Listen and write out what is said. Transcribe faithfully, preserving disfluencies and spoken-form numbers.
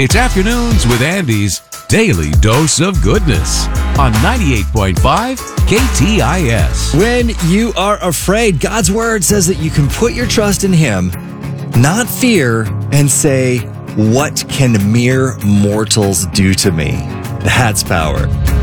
It's Afternoons with Andy's Daily Dose of Goodness on ninety-eight point five K T I S. When you are afraid, God's word says that you can put your trust in Him, not fear, and say, "What can mere mortals do to me?" That's power.